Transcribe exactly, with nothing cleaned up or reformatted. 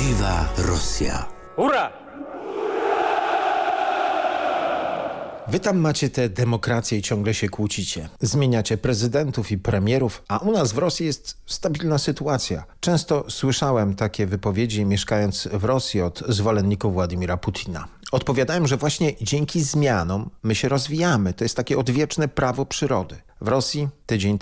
Prawdziwa Rosja. Ura! Wy tam macie tę demokrację i ciągle się kłócicie. Zmieniacie prezydentów i premierów, a u nas w Rosji jest stabilna sytuacja. Często słyszałem takie wypowiedzi, mieszkając w Rosji, od zwolenników Władimira Putina. Odpowiadałem, że właśnie dzięki zmianom my się rozwijamy. To jest takie odwieczne prawo przyrody. W Rosji tydzień